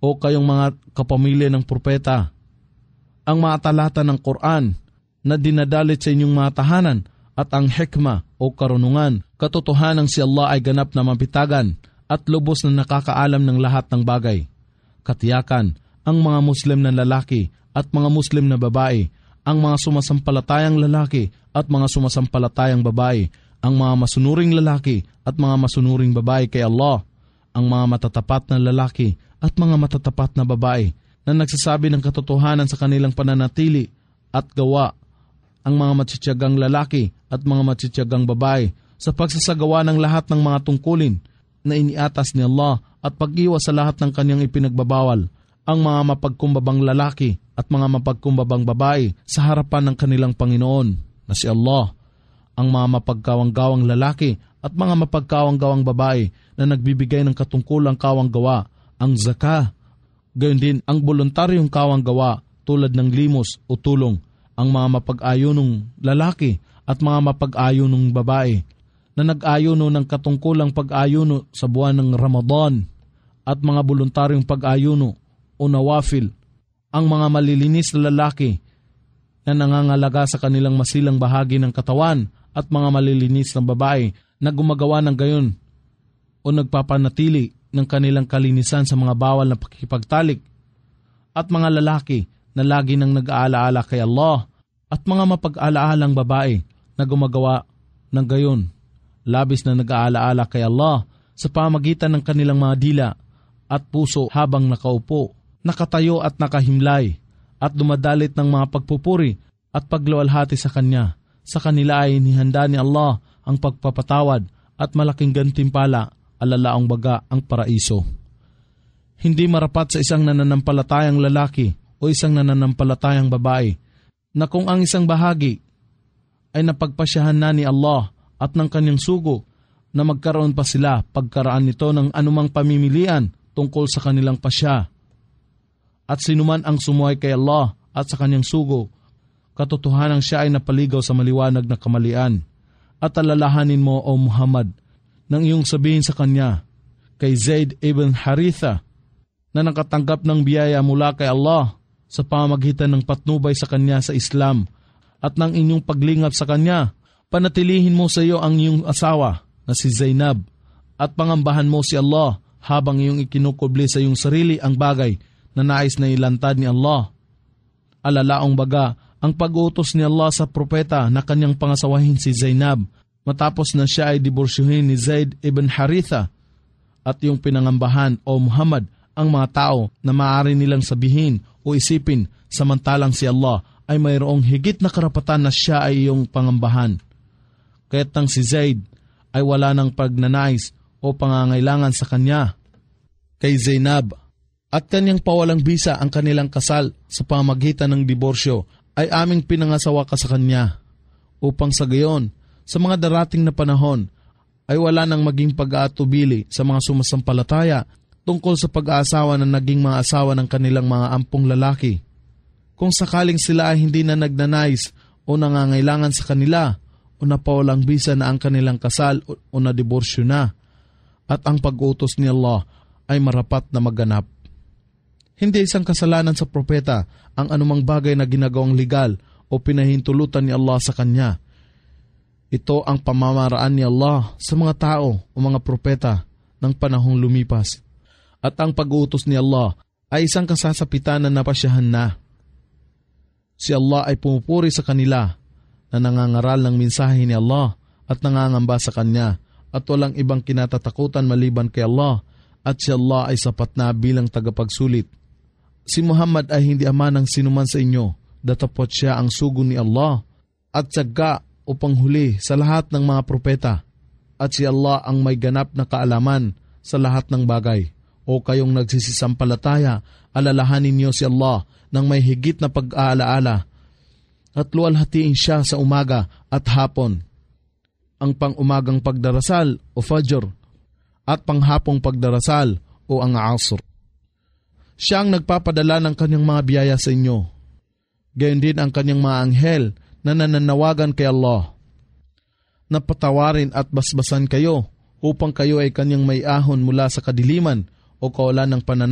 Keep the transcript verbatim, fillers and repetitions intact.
o kayong mga kapamilya ng propeta, ang mga talata ng Quran na dinadalit sa inyong mga tahanan at ang hikma o karunungan, katotohanan si Allah ay ganap na mapitagan at lubos na nakakaalam ng lahat ng bagay. Katiyakan, ang mga Muslim na lalaki at mga Muslim na babae, ang mga sumasampalatayang lalaki at mga sumasampalatayang babae, ang mga masunuring lalaki at mga masunuring babae kay Allah, ang mga matatapat na lalaki at mga matatapat na babae na nagsasabi ng katotohanan sa kanilang pananatili at gawa, ang mga matsitsagang lalaki at mga matsitsagang babae sa pagsasagawa ng lahat ng mga tungkulin na iniatas ni Allah at pag-iwas sa lahat ng kanyang ipinagbabawal, ang mga mapagkumbabang lalaki at mga mapagkumbabang babae sa harapan ng kanilang Panginoon na si Allah, ang mga mapagkawang-gawang lalaki at mga mapagkawang-gawang babae na nagbibigay ng katungkulang kawang-gawa, ang zakah, gayon din ang voluntaryong kawang-gawa tulad ng limos o tulong, ang mga mapag-ayunong lalaki at mga mapag-ayunong babae na nag-ayuno ng katungkulang pag-ayuno sa buwan ng Ramadan at mga voluntaryong pag-ayuno o nawafil, ang mga malilinis na lalaki na nangangalaga sa kanilang masilang bahagi ng katawan at mga malilinis na babae na gumagawa ng gayon o nagpapanatili ng kanilang kalinisan sa mga bawal na pakikipagtalik, at mga lalaki na lagi nang nag-aalaala kay Allah at mga mapag-alaalang babae na gumagawa ng gayon, labis na nag-aalaala kay Allah sa pamagitan ng kanilang mga dila at puso habang nakaupo, nakatayo at nakahimlay, at dumadalit ng mga pagpupuri at pagluwalhati sa Kanya. Sa kanila ay inihanda ni Allah ang pagpapatawad at malaking gantimpala, alalaong baga ang paraiso. Hindi marapat sa isang nananampalatayang lalaki o isang nananampalatayang babae na kung ang isang bahagi ay napagpasyahan na ni Allah at ng kanyang sugo na magkaroon pa sila pagkaraan nito ng anumang pamimilian tungkol sa kanilang pasya. At sinuman ang sumuhay kay Allah at sa kanyang sugo, katotohanan siya ay napaligaw sa maliwanag na kamalian. At alalahanin mo, O Muhammad, nang iyong sabihin sa kanya, kay Zaid ibn Haritha, na nakatanggap ng biyaya mula kay Allah sa pamamagitan ng patnubay sa kanya sa Islam at ng inyong paglingap sa kanya, panatilihin mo sa iyo ang iyong asawa na si Zainab at pangambahan mo si Allah habang iyong ikinukubli sa iyong sarili ang bagay na nais na ilantad ni Allah. Alalaong baga, ang pag-utos ni Allah sa propeta na kanyang pangasawahin si Zainab matapos na siya ay diborsyuhin ni Zaid ibn Haritha, at yung pinangambahan, O Muhammad, ang mga tao na maaari nilang sabihin o isipin samantalang si Allah ay mayroong higit na karapatan na siya ay iyong pangambahan. Kaya't nang si Zaid ay wala ng pagnanais o pangangailangan sa kanya kay Zainab at kanyang pawalang bisa ang kanilang kasal sa pamagitan ng diborsyo, ay aming pinangasawa ka sa kanya upang sa gayon, sa mga darating na panahon, ay wala nang maging pag-aatubili sa mga sumasampalataya tungkol sa pag-aasawa na naging mga asawa ng kanilang mga ampong lalaki. Kung sakaling sila ay hindi na nagnanais o nangangailangan sa kanila o napawalang bisa na ang kanilang kasal o, o nadiborsyo na, at ang pag-utos ni Allah ay marapat na maganap. Hindi isang kasalanan sa propeta ang anumang bagay na ginagawang legal o pinahintulutan ni Allah sa kanya. Ito ang pamamaraan ni Allah sa mga tao o mga propeta ng panahong lumipas. At ang pag-uutos ni Allah ay isang kasasapitan na napasyahan na. Si Allah ay pumupuri sa kanila na nangangaral ng mensahe ni Allah at nangangamba sa Kanya at walang ibang kinatatakutan maliban kay Allah, at si Allah ay sapat na bilang tagapagsulit. Si Muhammad ay hindi ama ng sinuman sa inyo, datapot siya ang sugo ni Allah at tsaga o panghuli sa lahat ng mga propeta, at si Allah ang may ganap na kaalaman sa lahat ng bagay. O kayong nagsisisampalataya, alalahanin niyo si Allah ng may higit na pag-aalaala at luwalhatiin siya sa umaga at hapon, ang pang-umagang pagdarasal o fajr at panghapong pagdarasal o ang asr. Siya ang nagpapadala ng kanyang mga biyaya sa inyo. Gayon din ang kanyang mga anghel na nananawagan kay Allah na patawarin at basbasan kayo upang kayo ay kanyang may ahon mula sa kadiliman o kawalan ng pananaw